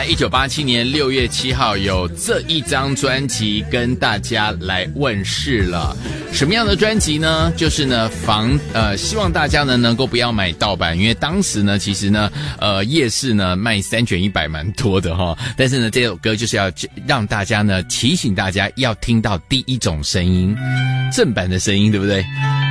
1987年6月7号有这一张专辑跟大家来问世了。什么样的专辑呢？就是呢希望大家呢能够不要买盗版，因为当时呢其实呢夜市呢卖3卷100蛮多的齁，但是呢这首歌就是要让大家呢提醒大家要听到第一种声音，正版的声音，对不对？